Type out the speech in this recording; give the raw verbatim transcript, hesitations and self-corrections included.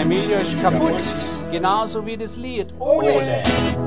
Emilio ist kaputt, genauso wie das Lied. Ole.